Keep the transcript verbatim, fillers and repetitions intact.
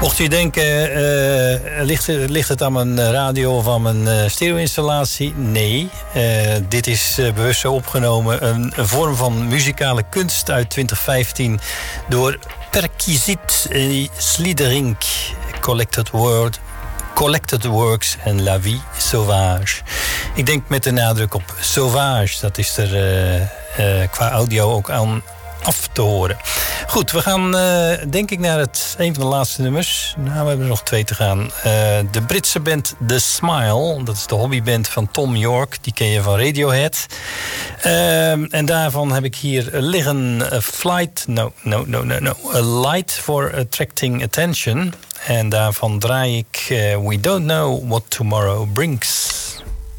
Mocht u denken, uh, ligt, ligt het aan mijn radio of aan mijn uh, stereo-installatie? Nee, uh, dit is uh, bewust zo opgenomen. Een, een vorm van muzikale kunst uit twintig vijftien... door Perquisit Sliderink, Collected Word, Collected Works en La Vie Sauvage. Ik denk met de nadruk op sauvage. Dat is er uh, uh, qua audio ook aan af te horen. Goed, we gaan uh, denk ik naar het een van de laatste nummers. Nou, we hebben er nog twee te gaan. Uh, de Britse band The Smile. Dat is de hobbyband van Tom York. Die ken je van Radiohead. Uh, en daarvan heb ik hier liggen a flight... No, no, no, no, no. A Light for Attracting Attention. En daarvan draai ik uh, We Don't Know What Tomorrow Brings.